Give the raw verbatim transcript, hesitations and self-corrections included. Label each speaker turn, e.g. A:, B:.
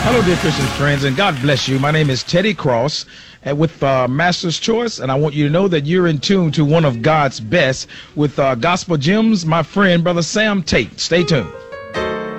A: Hello, dear Christian friends, and God bless you. My name is Teddy Cross uh, with uh, Master's Choice, and I want you to know that you're in tune to one of God's best with uh, Gospel Gems, my friend, Brother Sam Tate. Stay tuned.